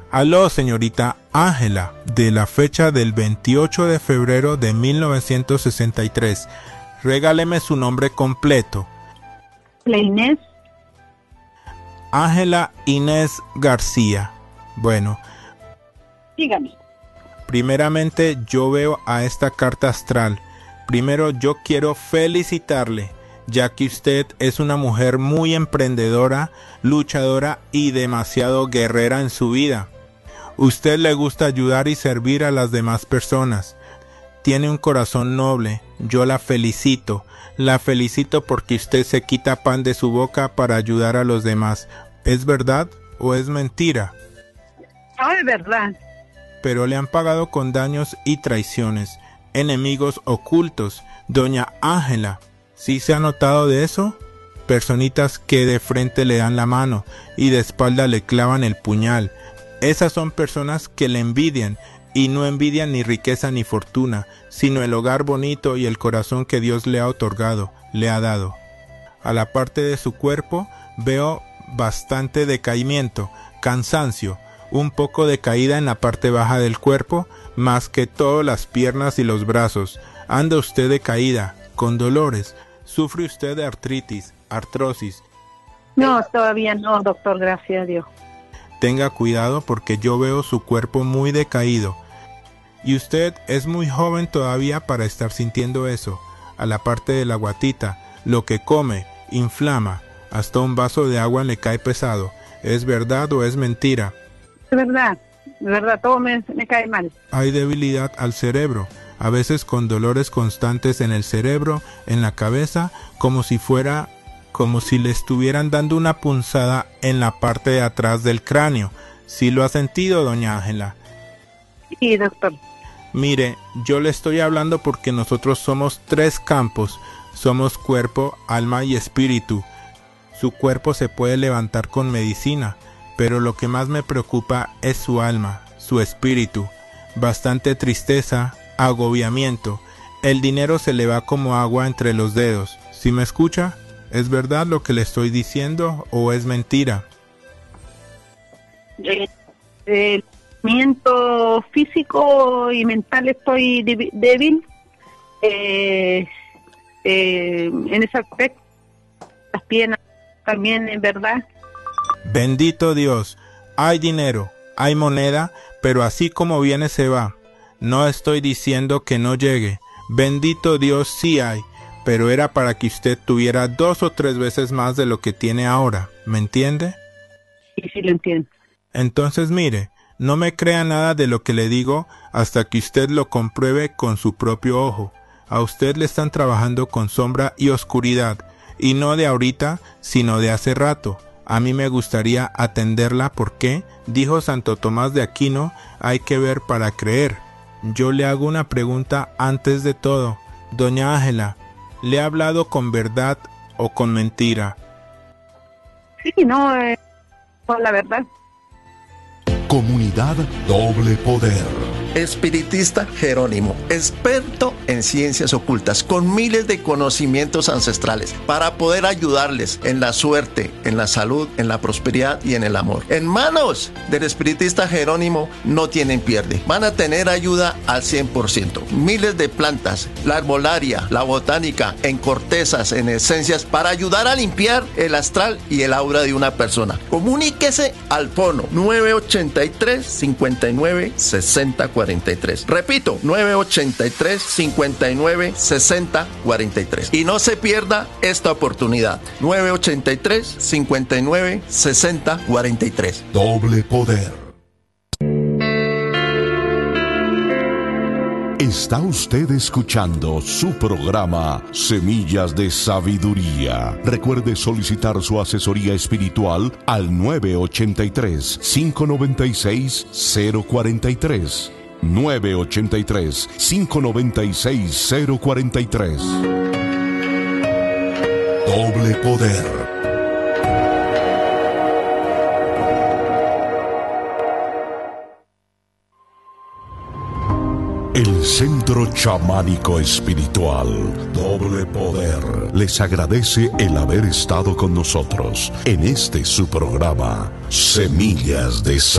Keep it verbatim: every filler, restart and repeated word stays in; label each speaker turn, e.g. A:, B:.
A: Aló, señorita Ángela, de la fecha del veintiocho de febrero de mil novecientos sesenta y tres. Regáleme su nombre completo.
B: La Inés.
A: Ángela Inés García. Bueno.
B: Dígame.
A: Primeramente, yo veo a esta carta astral. Primero, yo quiero felicitarle, ya que usted es una mujer muy emprendedora, luchadora y demasiado guerrera en su vida. Usted le gusta ayudar y servir a las demás personas. Tiene un corazón noble. Yo la felicito. La felicito porque usted se quita pan de su boca para ayudar a los demás. ¿Es verdad o es mentira?
B: No, es verdad.
A: Pero le han pagado con daños y traiciones. Enemigos ocultos. Doña Ángela, ¿sí se ha notado de eso? Personitas que de frente le dan la mano y de espalda le clavan el puñal. Esas son personas que le envidian, y no envidian ni riqueza ni fortuna, sino el hogar bonito y el corazón que Dios le ha otorgado, le ha dado. A la parte de su cuerpo veo bastante decaimiento, cansancio, un poco de caída en la parte baja del cuerpo, más que todo las piernas y los brazos. Anda usted decaída, con dolores. ¿Sufre usted de artritis, artrosis?
B: No, todavía no, doctor, gracias a Dios.
A: Tenga cuidado porque yo veo su cuerpo muy decaído. Y usted es muy joven todavía para estar sintiendo eso. A la parte de la guatita, lo que come, inflama. Hasta un vaso de agua le cae pesado. ¿Es verdad o es mentira?
B: Es verdad, es verdad, todo me, me cae mal.
A: Hay debilidad al cerebro. A veces con dolores constantes en el cerebro, en la cabeza, como si fuera... como si le estuvieran dando una punzada en la parte de atrás del cráneo. ¿Sí lo ha sentido, doña Ángela?
B: Sí, doctor.
A: Mire, yo le estoy hablando porque nosotros somos tres campos. Somos cuerpo, alma y espíritu. Su cuerpo se puede levantar con medicina, pero lo que más me preocupa es su alma, su espíritu. Bastante tristeza, agobiamiento. El dinero se le va como agua entre los dedos. ¿Sí me escucha? ¿Es verdad lo que le estoy diciendo o es mentira?
B: Eh, el movimiento físico y mental estoy débil. Eh, eh, en ese aspecto, las piernas también, es verdad.
A: Bendito Dios. Hay dinero, hay moneda, pero así como viene se va. No estoy diciendo que no llegue. Bendito Dios, sí hay. Pero era para que usted tuviera dos o tres veces más de lo que tiene ahora, ¿me entiende?
B: Sí, sí lo entiendo.
A: Entonces mire, no me crea nada de lo que le digo hasta que usted lo compruebe con su propio ojo. A usted le están trabajando con sombra y oscuridad, y no de ahorita, sino de hace rato. A mí me gustaría atenderla porque, dijo Santo Tomás de Aquino, hay que ver para creer. Yo le hago una pregunta antes de todo, doña Ángela. ¿Le ha hablado con verdad o con mentira?
B: Sí, no, eh, con la verdad.
C: Comunidad Doble Poder.
D: Espiritista Jerónimo, experto en ciencias ocultas, con miles de conocimientos ancestrales para poder ayudarles en la suerte, en la salud, en la prosperidad y en el amor. En manos del espiritista Jerónimo no tienen pierde. Van a tener ayuda al cien por ciento. Miles de plantas, la herbolaria, la botánica, en cortezas, en esencias, para ayudar a limpiar el astral y el aura de una persona. Comuníquese al fono nueve ochenta y tres, cincuenta y nueve, sesenta, cuarenta y tres. Repito, nueve ochenta y tres, cincuenta y nueve, sesenta, cuarenta y tres. Y no se pierda esta oportunidad. nueve ochenta y tres, cincuenta y nueve, sesenta, cuarenta y tres.
C: Doble Poder. Está usted escuchando su programa Semillas de Sabiduría. Recuerde solicitar su asesoría espiritual al nueve ochenta y tres, cincuenta noventa y seis, cero cuarenta y tres. nueve ochenta y tres, cincuenta noventa y seis, cero cuarenta y tres. Doble Poder. El Centro Chamánico Espiritual Doble Poder les agradece el haber estado con nosotros en este su programa Semillas de